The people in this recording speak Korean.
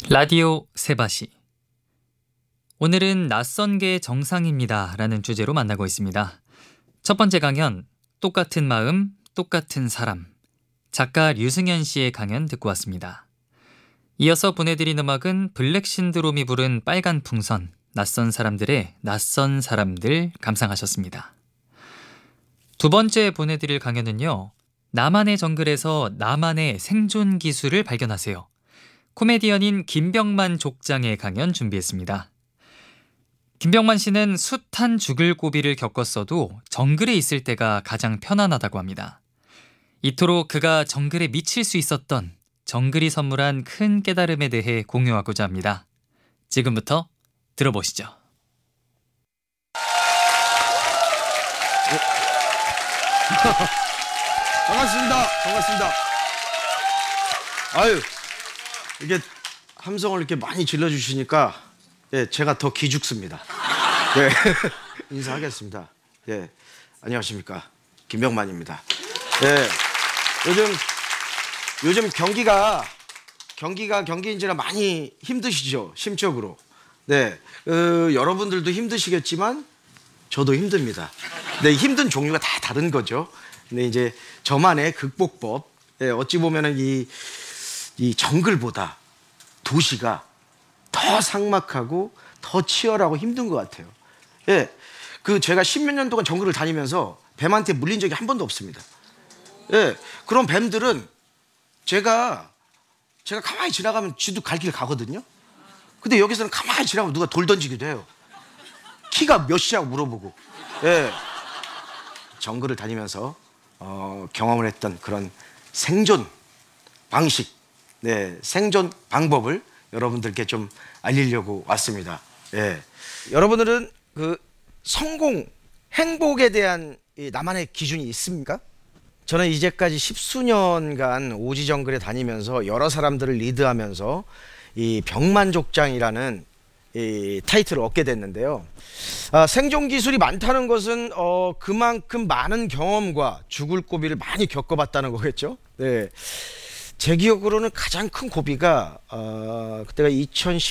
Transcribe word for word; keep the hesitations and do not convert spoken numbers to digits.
라디오 세바시. 오늘은 낯선게 정상입니다 라는 주제로 만나고 있습니다. 첫 번째 강연, 똑같은 마음, 똑같은 사람. 작가 류승현 씨의 강연 듣고 왔습니다. 이어서 보내드린 음악은 블랙 신드롬이 부른 빨간 풍선, 낯선 사람들의 낯선 사람들 감상하셨습니다. 두 번째 보내드릴 강연은요, 나만의 정글에서 나만의 생존 기술을 발견하세요. 코미디언인 김병만 족장의 강연 준비했습니다. 김병만 씨는 숱한 죽을 고비를 겪었어도 정글에 있을 때가 가장 편안하다고 합니다. 이토록 그가 정글에 미칠 수 있었던 정글이 선물한 큰 깨달음에 대해 공유하고자 합니다. 지금부터 들어보시죠. 반갑습니다. 반갑습니다. 아유, 이게 함성을 이렇게 많이 질러주시니까 예, 제가 더 기죽습니다. 네. 인사하겠습니다. 예, 안녕하십니까, 김병만입니다. 예, 요즘 요즘 경기가 경기가 경기인지라 많이 힘드시죠, 심적으로. 네, 어, 여러분들도 힘드시겠지만 저도 힘듭니다. 네, 힘든 종류가 다 다른 거죠. 근데 이제 저만의 극복법. 예, 어찌 보면은 이 이 정글보다 도시가 더 삭막하고 더 치열하고 힘든 것 같아요. 예, 그 제가 십몇 년 동안 정글을 다니면서 뱀한테 물린 적이 한 번도 없습니다. 예, 그런 뱀들은 제가 제가 가만히 지나가면 쥐도 갈 길 가거든요. 근데 여기서는 가만히 지나가면 누가 돌 던지기도 해요. 키가 몇이냐고 물어보고. 예, 정글을 다니면서 어, 경험을 했던 그런 생존 방식, 네, 생존 방법을 여러분들께 좀 알리려고 왔습니다. 예, 여러분들은 그 성공, 행복에 대한 이 나만의 기준이 있습니까? 저는 이제까지 십수년간 오지 정글에 다니면서 여러 사람들을 리드하면서 이 병만족장이라는 이 타이틀을 얻게 됐는데요. 아, 생존 기술이 많다는 것은 어, 그만큼 많은 경험과 죽을 고비를 많이 겪어봤다는 거겠죠. 네. 제 기억으로는 가장 큰 고비가 어, 그때가 이천십